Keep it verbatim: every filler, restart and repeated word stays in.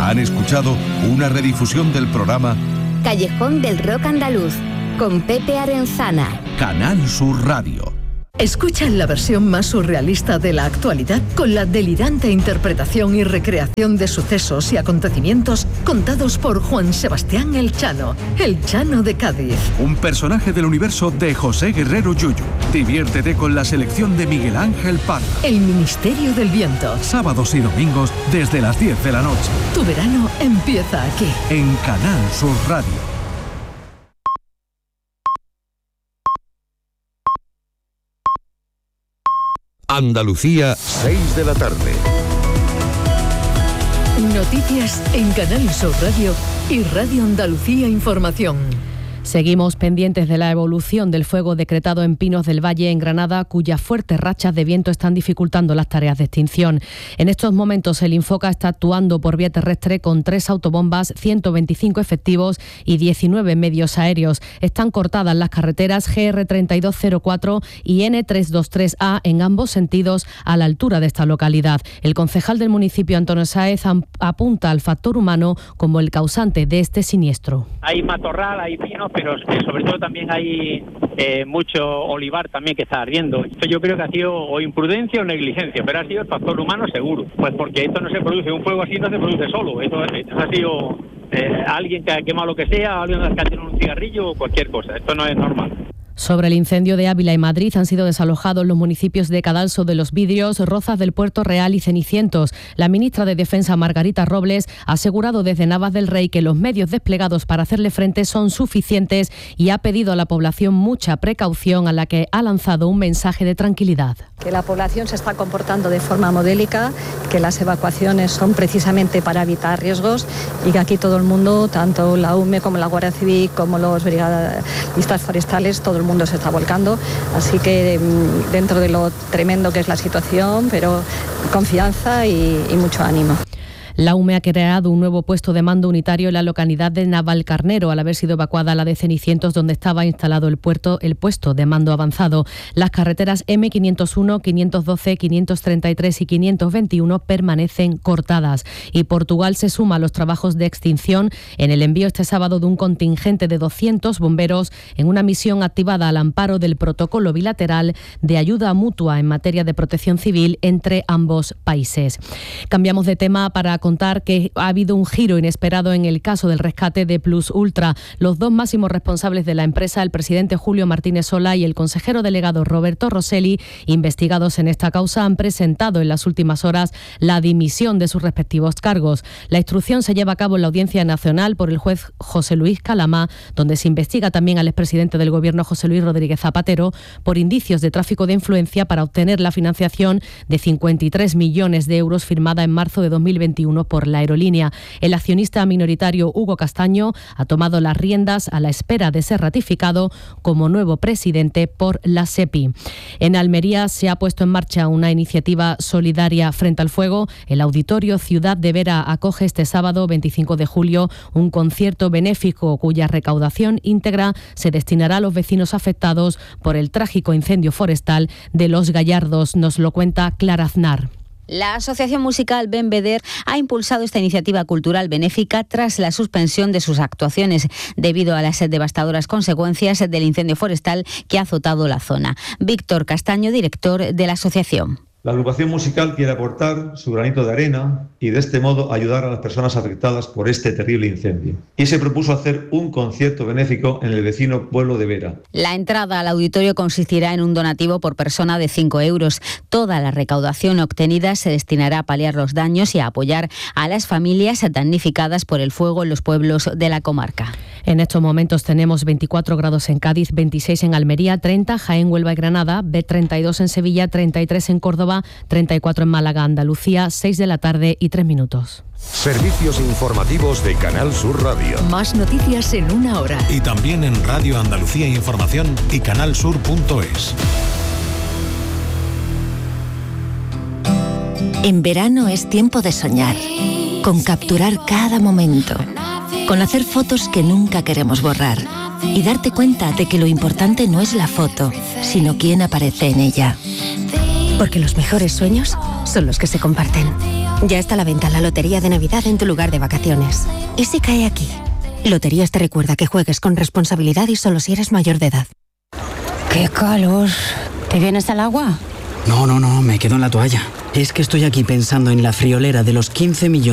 Han escuchado una redifusión del programa Callejón del Rock Andaluz, con Pepe Arenzana. Canal Sur Radio. Escucha la versión más surrealista de la actualidad con la delirante interpretación y recreación de sucesos y acontecimientos contados por Juan Sebastián El Chano, El Chano de Cádiz. Un personaje del universo de José Guerrero Yuyu. Diviértete con la selección de Miguel Ángel Parra. El Ministerio del Viento. Sábados y domingos desde las diez de la noche. Tu verano empieza aquí. En Canal Sur Radio. Andalucía, seis de la tarde. Noticias en Canal Sur Radio y Radio Andalucía Información. Seguimos pendientes de la evolución del fuego decretado en Pinos del Valle, en Granada, cuyas fuertes rachas de viento están dificultando las tareas de extinción. En estos momentos el Infoca está actuando por vía terrestre con tres autobombas, ciento veinticinco efectivos y diecinueve medios aéreos. Están cortadas las carreteras G R treinta y dos cero cuatro y N trescientos veintitrés A en ambos sentidos a la altura de esta localidad. El concejal del municipio, Antonio Sáez, apunta al factor humano como el causante de este siniestro. Hay matorral, hay pinos, pero sobre todo también hay eh, mucho olivar también que está ardiendo. Esto yo creo que ha sido o imprudencia o negligencia, pero ha sido el factor humano seguro. Pues porque esto no se produce, un fuego así no se produce solo. Esto, esto ha sido eh, alguien que ha quemado lo que sea, alguien que ha tenido un cigarrillo o cualquier cosa. Esto no es normal. Sobre el incendio de Ávila y Madrid han sido desalojados los municipios de Cadalso de los Vidrios, Rozas del Puerto Real y Cenicientos. La ministra de Defensa, Margarita Robles, ha asegurado desde Navas del Rey que los medios desplegados para hacerle frente son suficientes y ha pedido a la población mucha precaución, a la que ha lanzado un mensaje de tranquilidad. Que la población se está comportando de forma modélica, que las evacuaciones son precisamente para evitar riesgos y que aquí todo el mundo, tanto la U M E como la Guardia Civil, como los brigadistas forestales, todo el mundo se está volcando, así que dentro de lo tremendo que es la situación, pero confianza y, y mucho ánimo. La U M E ha creado un nuevo puesto de mando unitario en la localidad de Navalcarnero, al haber sido evacuada la de Cenicientos, donde estaba instalado el, puerto, el puesto de mando avanzado. Las carreteras M quinientos uno, quinientos doce, quinientos treinta y tres y quinientos veintiuno permanecen cortadas. Y Portugal se suma a los trabajos de extinción en el envío este sábado de un contingente de doscientos bomberos en una misión activada al amparo del protocolo bilateral de ayuda mutua en materia de protección civil entre ambos países. Cambiamos de tema para contar que ha habido un giro inesperado en el caso del rescate de Plus Ultra. Los dos máximos responsables de la empresa, el presidente Julio Martínez Solá y el consejero delegado Roberto Rosselli, investigados en esta causa, han presentado en las últimas horas la dimisión de sus respectivos cargos. La instrucción se lleva a cabo en la Audiencia Nacional por el juez José Luis Calamá, donde se investiga también al expresidente del Gobierno José Luis Rodríguez Zapatero por indicios de tráfico de influencia para obtener la financiación de cincuenta y tres millones de euros firmada en marzo de dos mil veintiuno por la aerolínea. El accionista minoritario Hugo Castaño ha tomado las riendas a la espera de ser ratificado como nuevo presidente por la SEPI. En Almería se ha puesto en marcha una iniciativa solidaria frente al fuego. El Auditorio Ciudad de Vera acoge este sábado veinticinco de julio un concierto benéfico cuya recaudación íntegra se destinará a los vecinos afectados por el trágico incendio forestal de Los Gallardos. Nos lo cuenta Clara Aznar. La Asociación Musical Ben Beder ha impulsado esta iniciativa cultural benéfica tras la suspensión de sus actuaciones debido a las devastadoras consecuencias del incendio forestal que ha azotado la zona. Víctor Castaño, director de la asociación. La agrupación musical quiere aportar su granito de arena y de este modo ayudar a las personas afectadas por este terrible incendio. Y se propuso hacer un concierto benéfico en el vecino pueblo de Vera. La entrada al auditorio consistirá en un donativo por persona de cinco euros. Toda la recaudación obtenida se destinará a paliar los daños y a apoyar a las familias damnificadas por el fuego en los pueblos de la comarca. En estos momentos tenemos veinticuatro grados en Cádiz, veintiséis en Almería, treinta Jaén, Huelva y Granada, B treinta y dos en Sevilla, treinta y tres en Córdoba, treinta y cuatro en Málaga, Andalucía, seis de la tarde y tres minutos. Servicios informativos de Canal Sur Radio. Más noticias en una hora. Y también en Radio Andalucía Información y canalsur punto es. En verano es tiempo de soñar, con capturar cada momento, con hacer fotos que nunca queremos borrar y darte cuenta de que lo importante no es la foto, sino quién aparece en ella. Porque los mejores sueños son los que se comparten. Ya está a la venta la Lotería de Navidad en tu lugar de vacaciones. ¿Y si cae aquí? Loterías te recuerda que juegues con responsabilidad y solo si eres mayor de edad. ¡Qué calor! ¿Te vienes al agua? No, no, no, me quedo en la toalla. Es que estoy aquí pensando en la friolera de los quince millones